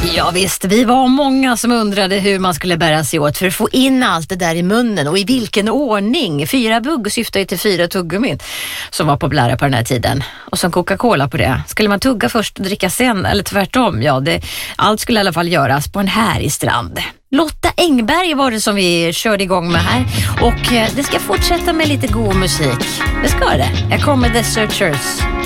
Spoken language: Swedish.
Ja visst, vi var många som undrade hur man skulle bära sig åt för att få in allt det där i munnen och i vilken ordning. 4 bugg syftar ju till 4 tuggummin som var populära på den här tiden. Och som Coca-Cola på det. Skulle man tugga först och dricka sen eller tvärtom? Ja, allt skulle i alla fall göras på en härlig strand. Lotta Engberg var det som vi körde igång med här. Och det ska fortsätta med lite god musik. Det ska det. Jag kommer The Searchers.